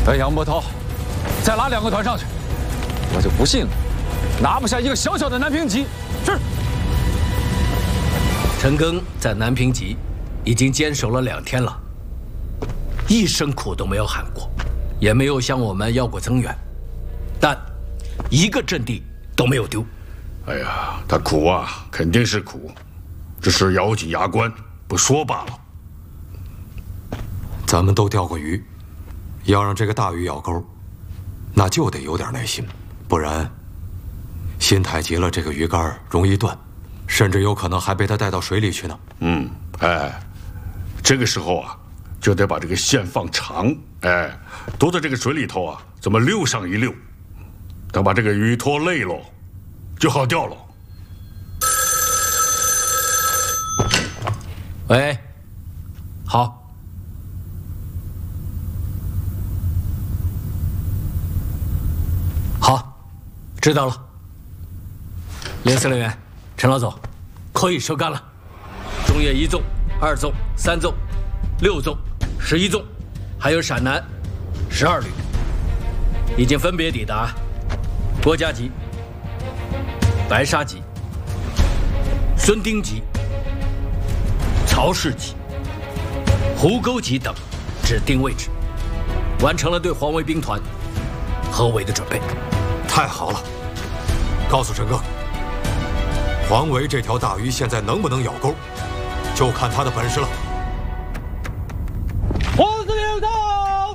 哎，杨波涛，再拉2个团上去，我就不信拿不下一个小小的南平集。是。 陈赓在南平集已经坚守了2天了，一声苦都没有喊过，也没有向我们要过增援，但一个阵地都没有丢。 哎呀，他苦啊，肯定是苦，只是咬紧牙关不说罢了。 咱们都钓过鱼，要让这个大鱼咬钩，那就得有点耐心，不然心太急了，这个鱼竿容易断，甚至有可能还被它带到水里去呢。 这个时候啊，就得把这个线放长，多在这个水里头啊，这么溜上一溜，等把这个鱼拖累喽，就好钓了。 喂，好。好，知道了。连司令员，陈老总，可以收竿了。中越1纵、2纵、3纵、6纵、11纵，还有陕南12旅，已经分别抵达郭家集、白沙集、孙丁集、曹氏集、湖沟集等指定位置，完成了对黄维兵团合围的准备。 太好了！告诉陈赓，黄维这条大鱼现在能不能咬钩，就看他的本事了。